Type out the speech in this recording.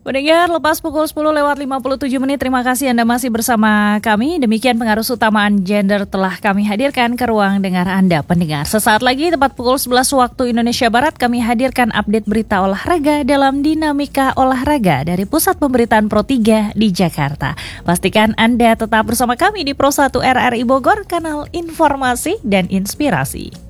Pendengar, lepas pukul 10 lewat 57 menit, terima kasih Anda masih bersama kami. Demikian pengaruh utamaan gender telah kami hadirkan ke ruang dengar Anda, pendengar. Sesaat lagi, tepat pukul 11 waktu Indonesia Barat, kami hadirkan update berita olahraga dalam Dinamika Olahraga dari Pusat Pemberitaan Pro 3 di Jakarta. Pastikan Anda tetap bersama kami di Pro 1 RRI Bogor, kanal informasi dan inspirasi.